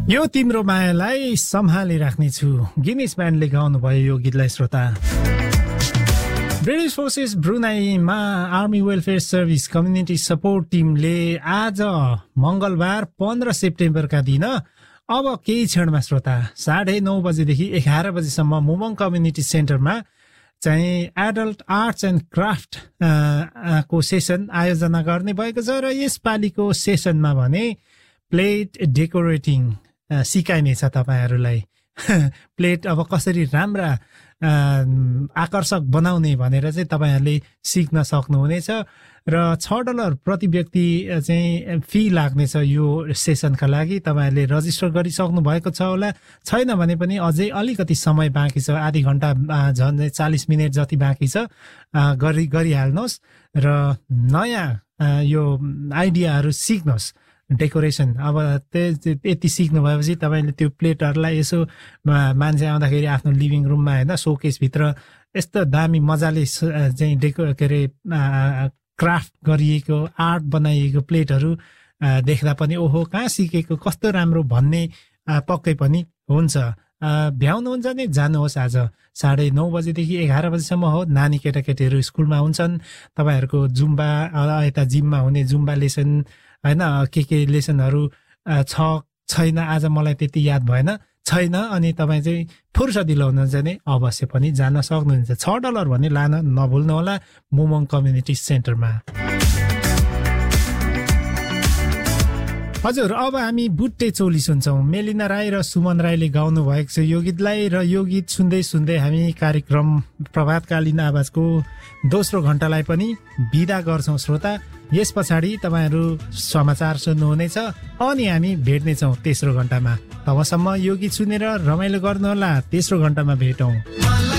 यो तिम्रो मायालाई सम्हाली राख्नेछु गिनिस ब्यान्डले गाउनु भयो यो गीतलाई श्रोता। British forces ब्रुनाईमा army welfare service community support टिमले आज मंगलबार 15 सेप्टेम्बरका दिन अब केही क्षणमा श्रोता 9:30 बजेदेखि 11 बजेसम्म मुमङ कम्युनिटी सेन्टरमा चाहिँ एडल्ट आर्ट्स एन्ड क्राफ्ट को सेसन आयोजना गर्ने भएको छ र यसपालिको सेसनमा भने प्लेट डेकोरेटिङ सिकाइनेछ तपाईहरुलाई। प्लेट अब कसरी राम्रा आकर्षक बनाउने भनेर चाहिँ तपाईहरुले सिक्न सक्नुहुनेछ र $6 प्रति व्यक्ति चाहिँ फी लाग्नेछ यो सेसनका लागि। तपाईहरुले रजिस्टर गरिसक्नु भएको छ होला, छैन भने पनि अझै अलिकति समय बाँकी छ, आधी घण्टा झन्डै 40 मिनेट जति बाँकी छ, गरिहाल्नुहोस् र नयाँ यो आइडियाहरु सिक्नुहोस्। डेकोरेसन अब यति सिक्नु भएपछि तपाईले त्यो प्लेटहरुलाई यसो मान्छे आउँदाखेरि आफ्नो लिभिङ रुममा हैन सोकेस भित्र यस्तो दामी मजाले चाहिँ क्राफ्ट गरिएको आर्ट बनाइएको प्लेटहरु देख्दा पनि ओहो कहाँ सिकेको कस्तो राम्रो भन्ने पक्कै पनि हुन्छ। भ्याउनुहुन्छ नि जानुहोस् आज 9:30 बजेदेखि 11 बजेसम्म हो। नानी केटाकेटीहरु स्कुलमा हुन्छन्, तपाईहरुको जुम्बा यता जिममा हुने जुम्बा लेसन हैन के लेसनहरु छैन आज मलाई त्यति याद भएन छैन अनि तपाई चाहिँ फुर्सदिलो हुनुहुन्छ भने अवश्य पनि जान सक्नुहुन्छ। $6 भन्ने लान नभुल्नु होला मुमङ कम्युनिटी सेन्टरमा। हजुर अब हामी बुट्टे चोली सुन्छौं। मेलिना राई र सुमन राईले गाउनु भएको छ यो गीतलाई र यो गीत सुन्दै सुन्दै हामी कार्यक्रम प्रभातकालीन आवाजको दोस्रो घण्टालाई पनि बिदा गर्छौं श्रोता। यस पछाडि तपाईहरु समाचार सुन्नुहुनेछ अनि हामी भेट्नेछौं तेस्रो घण्टामा। तबसम्म यो गीत सुनेर रमाइलो गर्नुहोला, तेस्रो घण्टामा भेटौं।